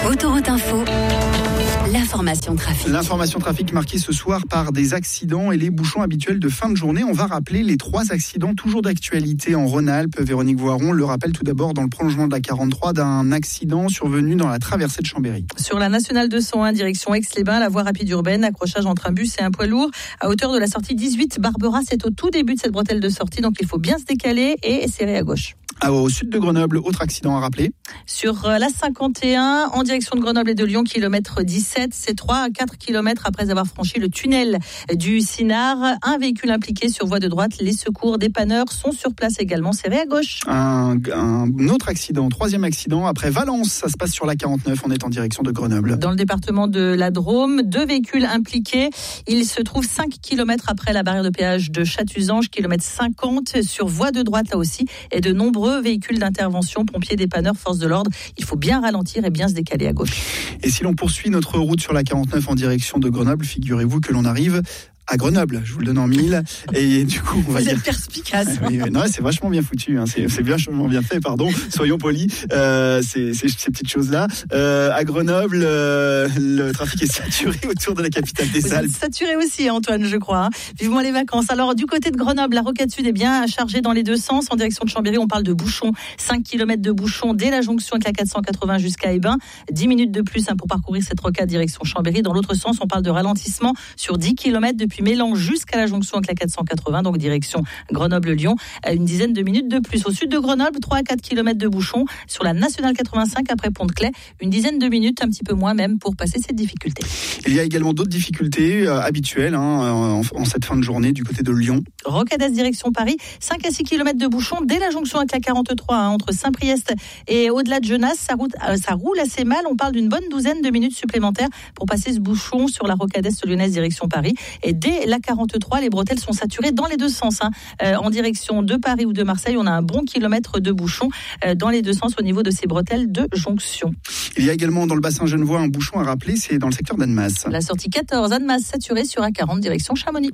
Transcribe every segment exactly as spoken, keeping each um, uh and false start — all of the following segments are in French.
Autoroute Info, l'information trafic. L'information trafic marquée ce soir par des accidents et les bouchons habituels de fin de journée. On va rappeler les trois accidents toujours d'actualité en Rhône-Alpes. Véronique Voiron le rappelle tout d'abord dans le prolongement de la quarante-trois d'un accident survenu dans la traversée de Chambéry. Sur la nationale deux cent un, direction Aix-les-Bains, la voie rapide urbaine, accrochage entre un bus et un poids lourd à hauteur de la sortie dix-huit Barbera. C'est au tout début de cette bretelle de sortie, donc il faut bien se décaler et serrer à gauche. Ah, au sud de Grenoble, autre accident à rappeler. Sur la cinquante et un, en direction de Grenoble et de Lyon, kilomètre dix-sept, c'est trois à quatre kilomètres après avoir franchi le tunnel du Cinard. Un véhicule impliqué sur voie de droite. Les secours dépanneurs sont sur place également, serrés à gauche. Un, un autre accident, troisième accident après Valence. Ça se passe sur la quarante-neuf, on est en direction de Grenoble. Dans le département de la Drôme, deux véhicules impliqués. Ils se trouvent cinq kilomètres après la barrière de péage de Chatuzange, kilomètre cinquante, sur voie de droite là aussi, et de nombreux véhicules d'intervention, pompiers, dépanneurs, forces de l'ordre. Il faut bien ralentir et bien se décaler à gauche. Et si l'on poursuit notre route sur la quarante-neuf en direction de Grenoble, figurez-vous que l'on arrive à Grenoble, je vous le donne en mille. Et du coup, on va Vous dire... êtes perspicace. Oui, oui, non, c'est vachement bien foutu. Hein. C'est, c'est vachement bien fait, pardon. Soyons polis. Euh, c'est, c'est, ces petites choses-là. Euh, à Grenoble, euh, le trafic est saturé autour de la capitale des Vous Alpes. êtes saturé aussi, Antoine, je crois. Hein. Vivement les vacances. Alors, du côté de Grenoble, la rocade sud est bien chargée dans les deux sens. En direction de Chambéry, on parle de bouchons. cinq kilomètres de bouchons dès la jonction avec la quatre cent quatre-vingts jusqu'à Hébin. dix minutes de plus hein, pour parcourir cette rocade direction Chambéry. Dans l'autre sens, on parle de ralentissement sur dix kilomètres depuis Mélange jusqu'à la jonction avec la quatre cent quatre-vingts, donc direction Grenoble-Lyon, à une dizaine de minutes de plus. Au sud de Grenoble, trois à quatre kilomètres de bouchons. Sur la nationale quatre-vingt-cinq, après Pont-de-Claix, une dizaine de minutes, un petit peu moins même, pour passer cette difficulté. Il y a également d'autres difficultés euh, habituelles hein, en, en cette fin de journée du côté de Lyon. Rocades direction Paris, cinq à six kilomètres de bouchons dès la jonction avec la quarante-trois, hein, entre Saint-Priest et au-delà de Genasse. Ça roule, euh, ça roule assez mal. On parle d'une bonne douzaine de minutes supplémentaires pour passer ce bouchon sur la rocade est lyonnaise direction Paris. Et dès la quarante-trois, les bretelles sont saturées dans les deux sens. Hein. Euh, en direction de Paris ou de Marseille, on a un bon kilomètre de bouchons euh, dans les deux sens au niveau de ces bretelles de jonction. Il y a également dans le bassin genevois un bouchon à rappeler, c'est dans le secteur d'Annemasse. La sortie quatorze, Annemasse saturée sur A quarante direction Chamonix.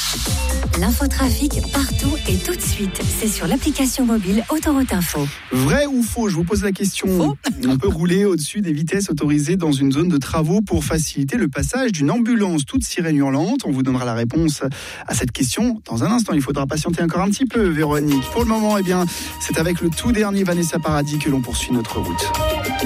L'infotrafic partout et tout de suite. C'est sur l'application mobile Autoroute Info. Vrai ou faux? Je vous pose la question. Faux. On peut rouler au-dessus des vitesses autorisées dans une zone de travaux pour faciliter le passage d'une ambulance toute sirène hurlante. On vous donnera la réponse à cette question dans un instant. Il faudra patienter encore un petit peu, Véronique. Pour le moment, eh bien, c'est avec le tout dernier Vanessa Paradis que l'on poursuit notre route.